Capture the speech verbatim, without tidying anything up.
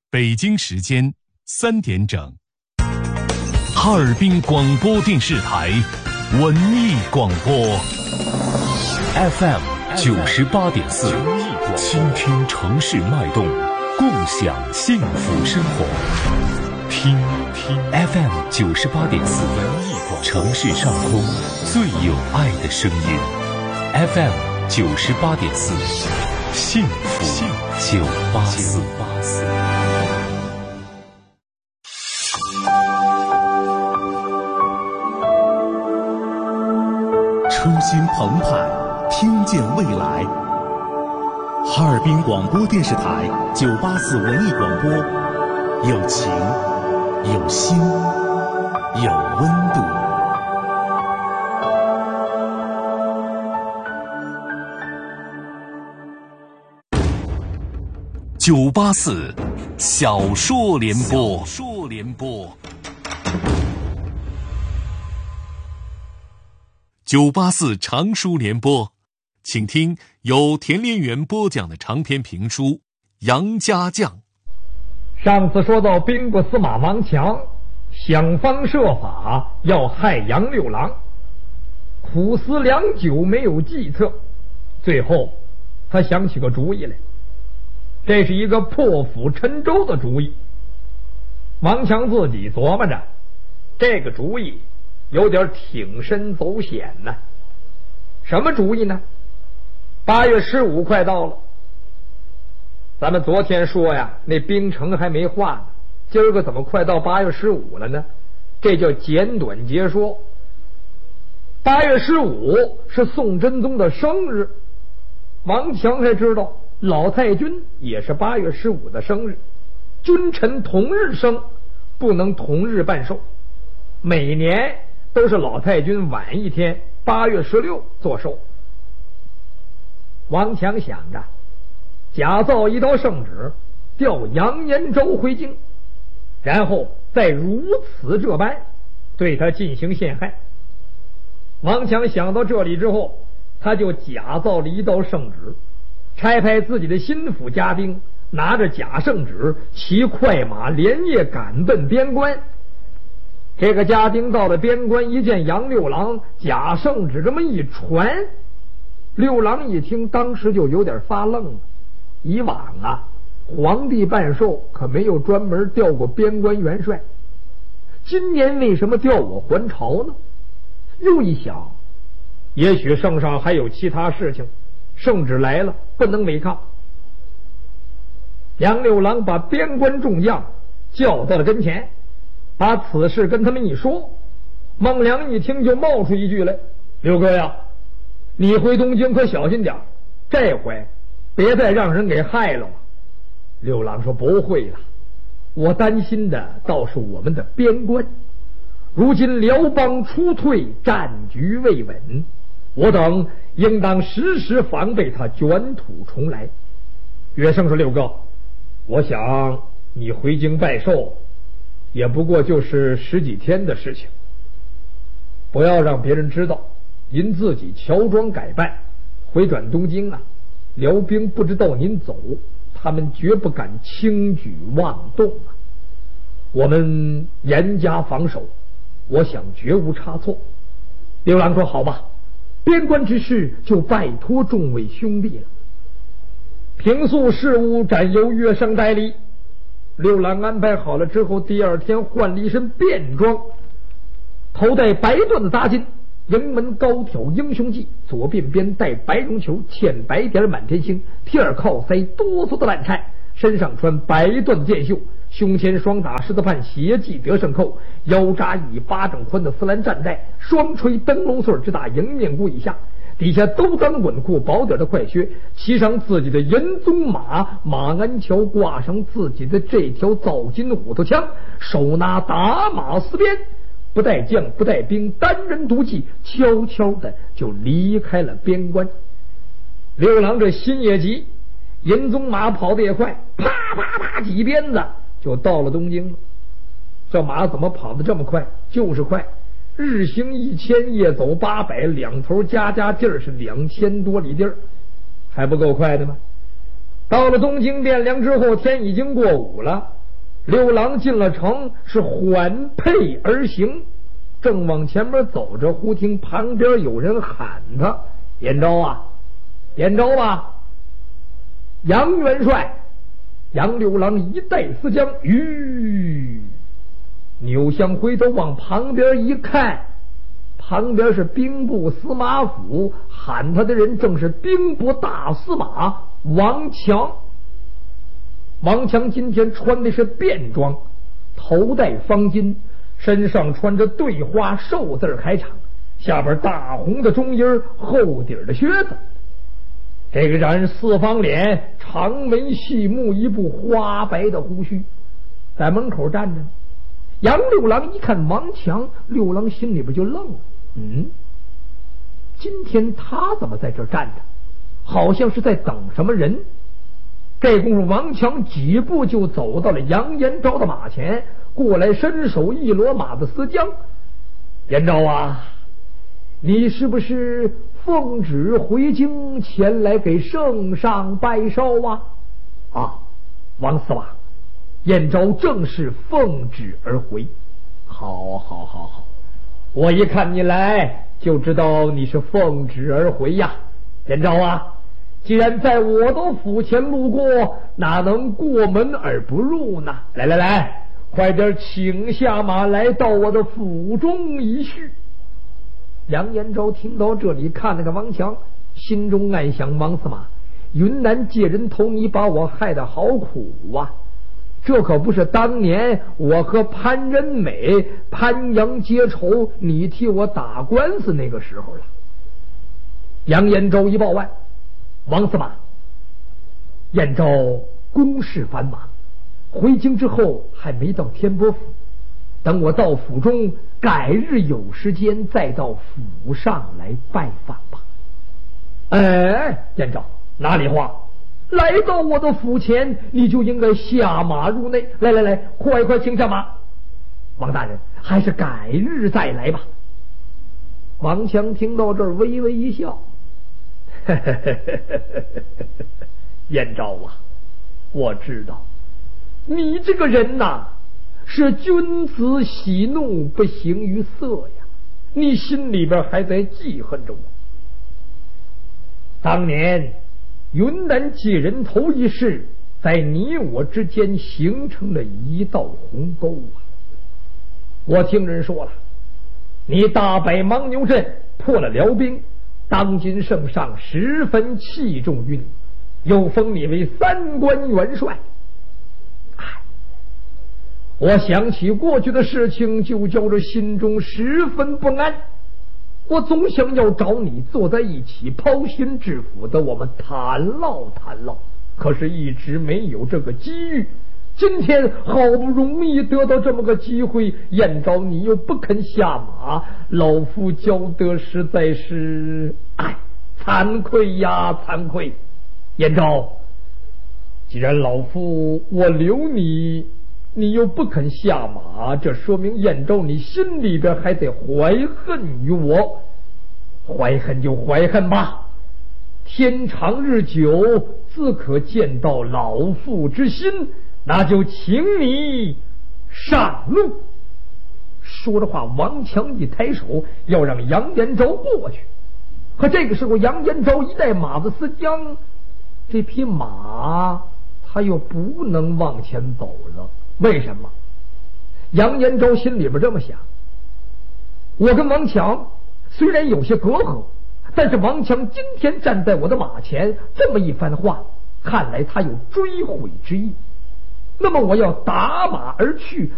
北京时间三点整，哈尔滨广播电视台文艺广播 F M 九十八点四，倾听城市脉动，共享幸福生活。听听 F M 九十八点四，城市上空最有爱的声音。F M 九十八点四，幸福九八四。 初心澎湃，听见未来。哈尔滨广播电视台九八四文艺广播，有情，有心，有温度。 九八四小说联播，小说联播。九八四长书联播，请听由田连元播讲的长篇评书《杨家将》。 上次说到兵部司马王强想方设法要害杨六郎，苦思良久没有计策，最后他想起个主意来，这是一个破釜沉舟的主意。王强自己琢磨着，这个主意有点挺身走险呢。什么主意呢？八月十五快到了，咱们昨天说呀，那兵城还没画呢，今儿个怎么快到八月十五了呢？这叫简短截说。八月十五是宋真宗的生日，王强才知道老太君也是八月十五的生日，君臣同日生，不能同日办寿，每年都是老太君晚一天，八月十六做寿。王强想着假造一道圣旨，调杨延昭回京，然后再如此这般对他进行陷害。王强想到这里之后，他就假造了一道圣旨，差派自己的心腹家丁拿着假圣旨，骑快马连夜赶奔边关。这个家丁到了边关，一见杨六郎假圣旨这么一传，六郎一听当时就有点发愣了。以往啊，皇帝办寿可没有专门调过边关元帅，今年为什么调我还朝呢？又一想，也许圣上还有其他事情，圣旨来了不能违抗。杨六郎把边关众将叫到了跟前，把此事跟他们一说。孟良一听就冒出一句来：六哥呀，你回东京可小心点，这回别再让人给害了。六郎说：不会了，我担心的倒是我们的边关，如今辽邦出退，战局未稳，我等应当时时防备他卷土重来。岳胜说：六哥，我想你回京拜寿也不过就是十几天的事情，不要让别人知道您自己乔装改扮回转东京啊，辽兵不知道您走，他们绝不敢轻举妄动啊。我们严加防守，我想绝无差错。刘郎说：好吧，边关之事就拜托众位兄弟了。平素事务暂由岳胜代理。六郎安排好了之后，第二天换了一身便装，头戴白缎子扎巾，营门高挑英雄髻，左鬓边戴白绒球，嵌白点满天星，贴耳靠腮哆嗦的烂颤，身上穿白缎箭袖，胸前双打狮子判斜系得胜扣，腰扎一巴掌宽的丝兰战带，双吹灯笼穗直打迎面箍以下，底下兜裆滚裤薄点的快靴，骑上自己的银鬃马，马鞍桥挂上自己的这条造金虎头枪，手拿打马丝鞭，不带将不带兵，单人独骑，悄悄的就离开了边关。六郎这心也急，银鬃马跑得也快，啪啪啪几鞭子就到了东京了。这马怎么跑得这么快？就是快，日行一千，夜走八百，两头加加劲儿是两千多里地儿，还不够快的吗？到了东京汴梁之后，天已经过午了， 刘郎进了城，是缓辔而行，正往前面走着，忽听旁边有人喊他：“燕昭啊，燕昭啊！”杨元帅，杨六郎一带丝将，吁，扭向回头往旁边一看，旁边是兵部司马府，喊他的人正是兵部大司马王强。王强今天穿的是便装，头戴方巾，身上穿着对花寿字开场，下边大红的中衣，厚底的靴子。这个人四方脸，长眉细目，一部花白的胡须，在门口站着。杨六郎一看王强，六郎心里边就愣了，嗯，今天他怎么在这站着？好像是在等什么人。这功夫，王强几步就走到了杨延昭的马前，过来伸手一罗马的丝缰。延昭啊，你是不是奉旨回京前来给圣上拜寿啊？啊，王司马，延昭正是奉旨而回。好好好好，我一看你来就知道你是奉旨而回呀。延昭啊，既然在我的府前路过，哪能过门而不入呢？来来来，快点请下马来到我的府中一叙。杨延昭听到这里，看了个王强，心中暗想：王司马，云南借人头，你把我害得好苦啊！这可不是当年我和潘仁美、潘阳结仇，你替我打官司那个时候了。杨延昭一报案：王司马，延昭公事繁忙，回京之后还没到天波府，等我到府中，改日有时间再到府上来拜访吧。哎，延昭，哪里话？来到我的府前，你就应该下马入内。来来来，快快请下马。王大人，还是改日再来吧。王强听到这儿，微微一笑。延昭啊，我知道你这个人呐、啊，是君子喜怒不形于色呀，你心里边还在记恨着我。当年云南借人头一事，在你我之间形成了一道鸿沟啊。我听人说了，你大败牦牛镇，破了辽兵，当今圣上十分器重于你，又封你为三关元帅。哎，我想起过去的事情，就叫着心中十分不安。我总想要找你坐在一起，剖心治腹的，我们谈唠谈唠，可是一直没有这个机遇。今天好不容易得到这么个机会，延昭你又不肯下马，老夫觉得实在是哎，惭愧呀，惭愧。延昭，既然老夫我留你，你又不肯下马，这说明延昭你心里边还得怀恨于我。怀恨就怀恨吧，天长日久，自可见到老夫之心，那就请你上路。说着话，王强一抬手要让杨延昭过去，可这个时候杨延昭一带马子丝缰，这匹马他又不能往前走了。为什么？杨延昭心里边这么想，我跟王强虽然有些隔阂，但是王强今天站在我的马前，这么一番话，看来他有追悔之意。那么我要打马而去，